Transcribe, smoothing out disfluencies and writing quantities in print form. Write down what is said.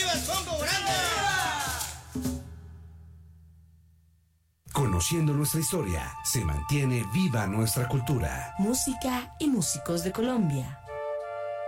el Congo Grande! Conociendo nuestra historia, se mantiene viva nuestra cultura. Música y músicos de Colombia.